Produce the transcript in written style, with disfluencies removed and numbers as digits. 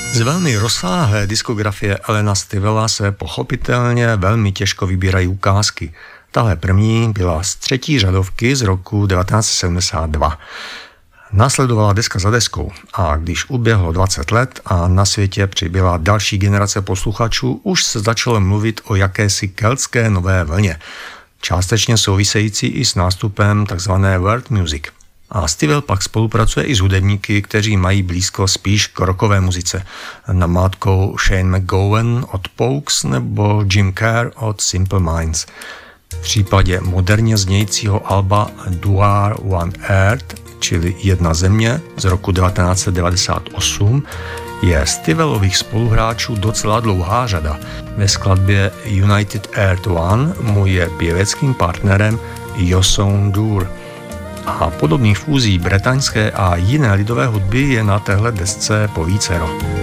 Z velmi rozsáhlé diskografie Alana Stivella se pochopitelně velmi těžko vybírají ukázky. Tahle první byla z 3. řadovky z roku 1972. Následovala deska za deskou a když uběhlo 20 let a na světě přibyla další generace posluchačů, už se začalo mluvit o jakési keltské nové vlně, částečně související i s nástupem tzv. World music. A Stivell pak spolupracuje i s hudebníky, kteří mají blízko spíš k rockové muzice. Namátkou Shane McGowan od Pogues nebo Jim Kerr od Simple Minds. V případě moderně znějícího alba Duar One Earth, čili Jedna země z roku 1998, je Stivellových spoluhráčů docela dlouhá řada. Ve skladbě United Earth One mu je pěveckým partnerem Yoson Dur. A podobných fúzí bretaňské a jiné lidové hudby je na téhle desce povícero.